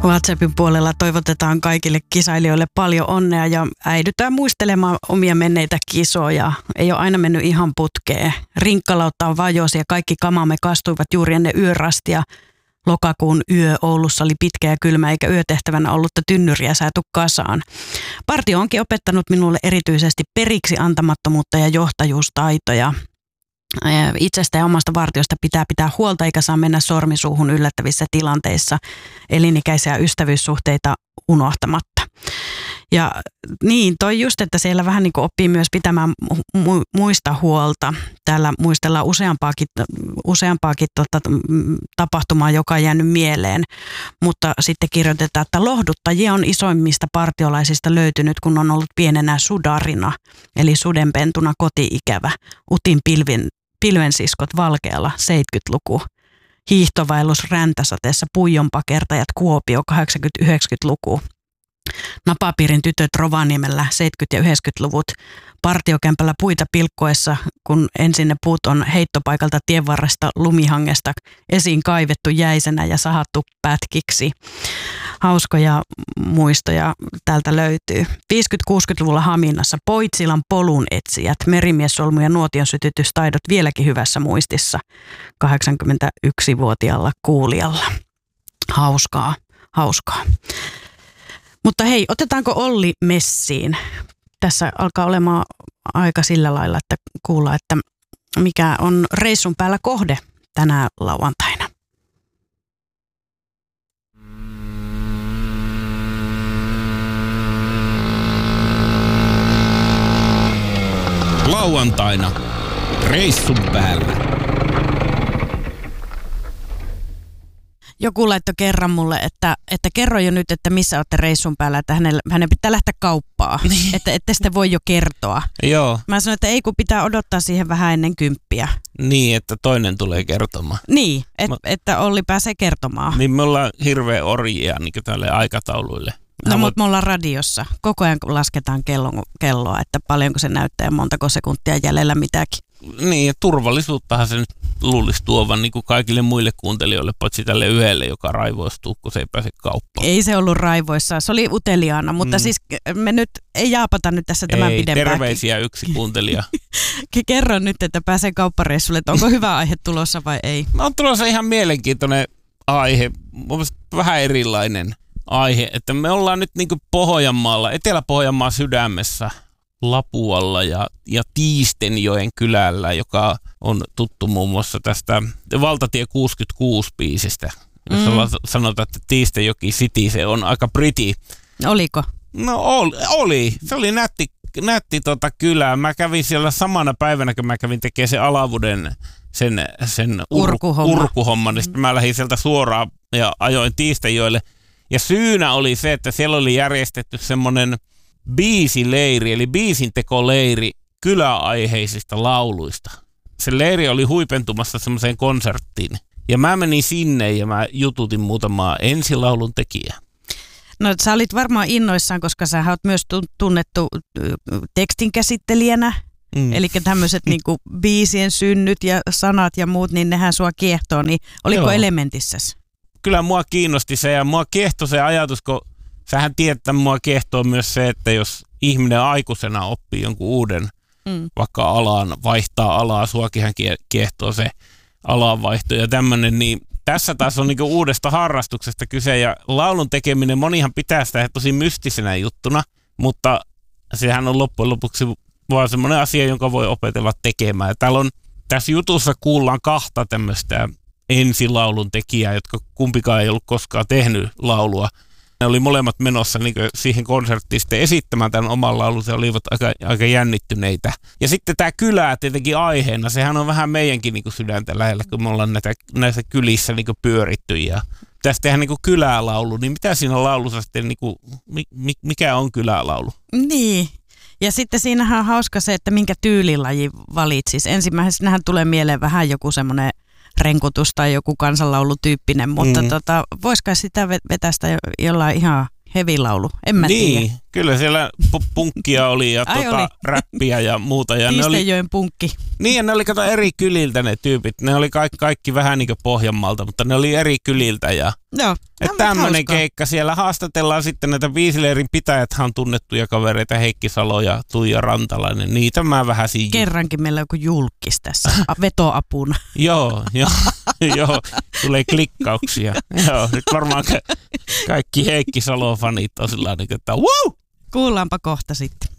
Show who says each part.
Speaker 1: WhatsAppin puolella toivotetaan kaikille kisailijoille paljon onnea ja äidytään muistelemaan omia menneitä kisoja. Ei ole aina mennyt ihan putkeen. Rinkkalautta on vajosi ja kaikki kamamme kastuivat juuri ennen yörastia. Lokakuun yö Oulussa oli pitkä ja kylmä eikä yötehtävänä ollutta tynnyriä saatu kasaan. Partio onkin opettanut minulle erityisesti periksi antamattomuutta ja johtajuustaitoja. Itsestä ja omasta vartiosta pitää huolta eikä saa mennä sormisuuhun yllättävissä tilanteissa elinikäisiä ystävyyssuhteita unohtamatta. Ja niin, toi just, että siellä vähän niin kuin oppii myös pitämään muista huolta. Täällä muistellaan useampaakin tapahtumaa, joka on jäänyt mieleen. Mutta sitten kirjoitetaan, että lohduttajia on isoimmista partiolaisista löytynyt, kun on ollut pienenä sudarina, eli sudenpentuna koti-ikävä. Utin pilvensiskot Valkealla, 70-luku. Hiihtovaellus Räntäsateessa, Puijonpakertajat Kuopio, 80-90-luku. Napapiirin tytöt Rovaniemellä 70- ja 90-luvut. Partiokämpällä puita pilkkoessa, kun ensin ne puut on heittopaikalta tienvarresta lumihangesta esiin kaivettu jäisenä ja sahattu pätkiksi. Hauskoja muistoja täältä löytyy. 50-60-luvulla Haminassa Poitsilan polun etsijät, merimiessolmu ja nuotion sytytystaidot vieläkin hyvässä muistissa 81-vuotiaalla kuulijalla. Hauskaa. Mutta hei, otetaanko Olli messiin? Tässä alkaa olemaan aika sillä lailla, että kuulla, että mikä on reissun päällä kohde tänä lauantaina.
Speaker 2: Lauantaina reissun päällä.
Speaker 1: Joku laittoi kerran mulle, että kerro jo nyt, että missä olette reissun päällä, että hänen pitää lähteä kauppaan, että sitten voi jo kertoa.
Speaker 2: Joo.
Speaker 1: Mä sanoin, että ei kun pitää odottaa siihen vähän ennen 10.
Speaker 2: Niin, että toinen tulee kertomaan.
Speaker 1: Niin, että Olli pääsee kertomaan.
Speaker 2: Niin me ollaan hirveä orjia niin tälle aikatauluille.
Speaker 1: No mutta me ollaan radiossa. Koko ajan lasketaan kelloa, että paljonko se näyttää ja montako sekuntia jäljellä mitäkin.
Speaker 2: Niin, ja turvallisuuttahan se nyt luulisi tuovan niin kuin kaikille muille kuuntelijoille, paitsi tälle yhdelle, joka raivoistuu, kun se ei pääse kauppaan.
Speaker 1: Ei se ollut raivoissaan, se oli uteliaana, mutta siis me nyt ei jaapata nyt tässä tämän pidempään.
Speaker 2: Terveisiä yksi kuuntelija.
Speaker 1: Kerro nyt, että pääsee kauppareissulle, että onko hyvä aihe tulossa vai ei?
Speaker 2: On tulossa ihan mielenkiintoinen aihe, vähän erilainen aihe, että me ollaan nyt niin kuin Pohjanmaalla, Etelä-Pohjanmaan sydämessä, Lapualla ja Tiistenjoen kylällä, joka on tuttu muun muassa tästä Valtatie 66 biisistä, jossa sanotaan, että Tiistenjoki City, se on aika pretty.
Speaker 1: Oliko?
Speaker 2: No oli. Se oli nätti kylää. Mä kävin siellä samana päivänä, kun mä kävin tekemään sen Alavuden sen urkuhomman, niin sitten mä lähdin sieltä suoraan ja ajoin Tiistenjoelle. Ja syynä oli se, että siellä oli järjestetty semmoinen biisileiri, eli biisintekoleiri kyläaiheisista lauluista. Se leiri oli huipentumassa semmoiseen konserttiin. Ja mä menin sinne ja mä jututin muutamaa ensilaulun tekijää.
Speaker 1: No sä olit varmaan innoissaan, koska sä oot myös tunnettu tekstinkäsittelijänä. Eli tämmöiset niinku biisien synnyt ja sanat ja muut, niin nehän sua kiehtoo. Niin oliko elementissäsi? Kyllä
Speaker 2: mua kiinnosti se ja mua kiehtoi se ajatus, kun sähän tiedät, että mua kiehtoo myös se, että jos ihminen aikuisena oppii jonkun uuden vaikka alan, vaihtaa alaa, suakinhan kiehtoo se alanvaihto ja tämmöinen, niin tässä taas on niinku uudesta harrastuksesta kyse ja laulun tekeminen, monihan pitää sitä tosi mystisenä juttuna, mutta sehän on loppujen lopuksi vaan semmoinen asia, jonka voi opetella tekemään. Ja tässä jutussa kuullaan kahta tämmöistä ensilaulun tekijää, jotka kumpikaan ei ollut koskaan tehnyt laulua. Ne oli molemmat menossa niin siihen konserttiin sitten esittämään tämän oman laulun, se olivat aika jännittyneitä. Ja sitten tämä kylä tietenkin aiheena, sehän on vähän meidänkin niin sydäntä lähellä, kun me ollaan näissä kylissä niin pyöritty. Ja pitäisi tehdä niin kylälaulu, niin mitä siinä laulussa sitten, niin mikä on kylälaulu? Niin.
Speaker 1: Ja sitten siinähän on hauska se, että minkä tyylilaji valitsis. Ensimmäisenähän tulee mieleen vähän joku semmoinen renkutus tai joku kansanlaulutyyppinen, mutta voisiko sitä vetästä jollain ihan heavy laulu? En mä tiedä.
Speaker 2: Kyllä siellä punkkia oli ja räppiä ja muuta. Ja
Speaker 1: Tiistenjoen punkki.
Speaker 2: Niin, ja ne oli eri kyliltä ne tyypit. Ne oli kaikki vähän niin kuin Pohjanmaalta, mutta ne oli eri kyliltä. Ja
Speaker 1: joo,
Speaker 2: tämmöinen keikka. Siellä haastatellaan sitten näitä Viisileirin pitäjäthän on tunnettuja kavereita, Heikki Salo ja Tuija Rantalainen. Niitä mä vähän siinä.
Speaker 1: Kerrankin meillä on joku julkis tässä vetoapuna.
Speaker 2: Joo, tulee klikkauksia. Joo, nyt varmaan kaikki Heikki Salo-fanit on sillä tavalla, että wow!
Speaker 1: Kuullaanpa kohta sitten.